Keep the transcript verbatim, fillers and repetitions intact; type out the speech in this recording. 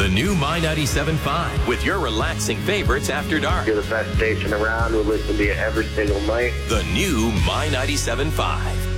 The new My ninety-seven point five with your relaxing favorites after dark. You're the best station around. We listen to you every single night. The new My ninety-seven point five.